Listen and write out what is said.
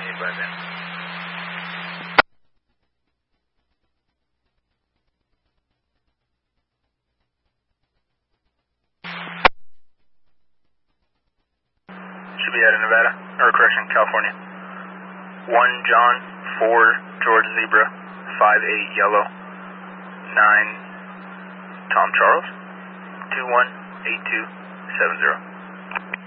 advise then. Should be out of Nevada, or correction, California. 1 John, 4 George Zebra, 58 Yellow, 9 Tom Charles, 218270.